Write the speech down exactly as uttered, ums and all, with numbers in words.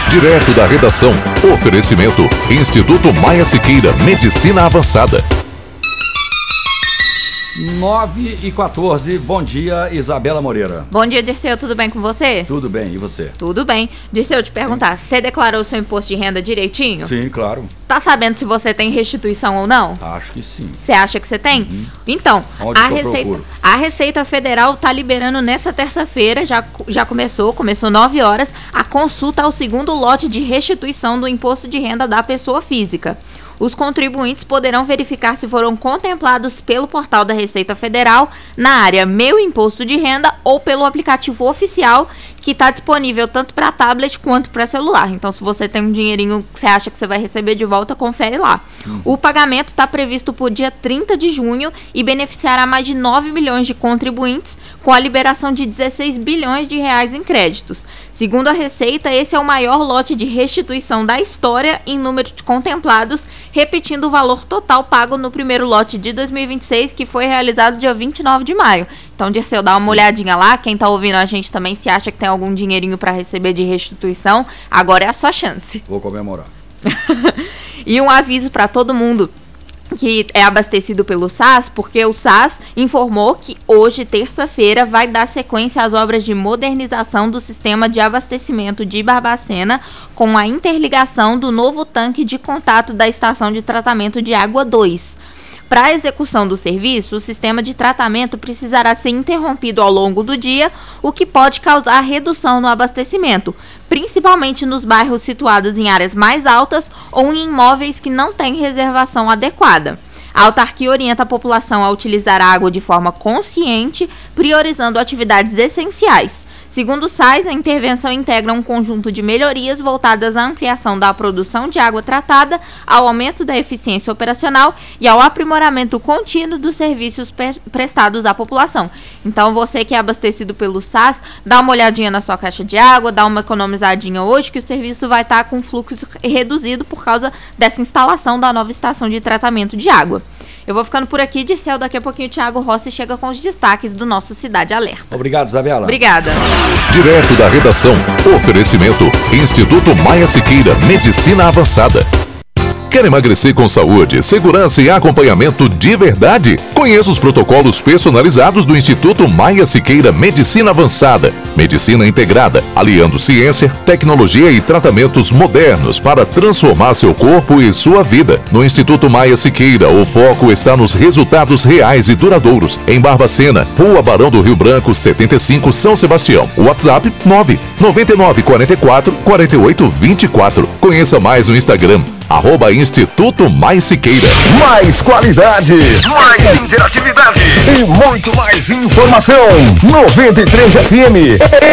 Direto da redação. Oferecimento. Instituto Maia Siqueira. Medicina Avançada. nove e quatorze, bom dia, Isabela Moreira. Bom dia, Dirceu, tudo bem com você? Tudo bem, e você? Tudo bem. Dirceu, te perguntar, sim. Você declarou seu imposto de renda direitinho? Sim, claro. Tá sabendo se você tem restituição ou não? Acho que sim. Você acha que você tem? Uhum. Então, Onde a que eu Receita, procuro? a Receita Federal tá liberando nessa terça-feira, já, já começou, começou nove horas, a consulta ao segundo lote de restituição do imposto de renda da pessoa física. Os contribuintes poderão verificar se foram contemplados pelo portal da Receita Federal na área Meu Imposto de Renda ou pelo aplicativo oficial que está disponível tanto para tablet quanto para celular. Então, se você tem um dinheirinho que você acha que você vai receber de volta, confere lá. Uhum. O pagamento está previsto para o dia trinta de junho e beneficiará mais de nove milhões de contribuintes com a liberação de dezesseis bilhões de reais em créditos. Segundo a Receita, esse é o maior lote de restituição da história em número de contemplados, repetindo o valor total pago no primeiro lote de dois mil e vinte e seis, que foi realizado dia vinte e nove de maio. Então, Dirceu, dá uma olhadinha lá. Quem tá ouvindo a gente também, se acha que tem algum dinheirinho para receber de restituição, agora é a sua chance. Vou comemorar. E um aviso para todo mundo que é abastecido pelo S A S, porque o S A S informou que hoje, terça-feira, vai dar sequência às obras de modernização do sistema de abastecimento de Barbacena com a interligação do novo tanque de contato da estação de tratamento de água dois. Para a execução do serviço, o sistema de tratamento precisará ser interrompido ao longo do dia, o que pode causar redução no abastecimento, principalmente nos bairros situados em áreas mais altas ou em imóveis que não têm reservação adequada. A autarquia orienta a população a utilizar a água de forma consciente, priorizando atividades essenciais. Segundo o S A S, a intervenção integra um conjunto de melhorias voltadas à ampliação da produção de água tratada, ao aumento da eficiência operacional e ao aprimoramento contínuo dos serviços prestados à população. Então, você que é abastecido pelo S A S, dá uma olhadinha na sua caixa de água, dá uma economizadinha hoje, que o serviço vai estar com fluxo reduzido por causa dessa instalação da nova estação de tratamento de água. Eu vou ficando por aqui, Dirceu. Daqui a pouquinho o Thiago Rossi chega com os destaques do nosso Cidade Alerta. Obrigado, Isabela. Obrigada. Direto da redação. Oferecimento. Instituto Maia Siqueira. Medicina Avançada. Quer emagrecer com saúde, segurança e acompanhamento de verdade? Conheça os protocolos personalizados do Instituto Maia Siqueira Medicina Avançada. Medicina integrada, aliando ciência, tecnologia e tratamentos modernos para transformar seu corpo e sua vida. No Instituto Maia Siqueira, o foco está nos resultados reais e duradouros. Em Barbacena, Rua Barão do Rio Branco, setenta e cinco, São Sebastião. WhatsApp nove nove nove quatro quatro quatro oito dois quatro. Conheça mais no Instagram. Arroba Instituto Mais Siqueira. Mais qualidade, mais interatividade e muito mais informação. noventa e três F M.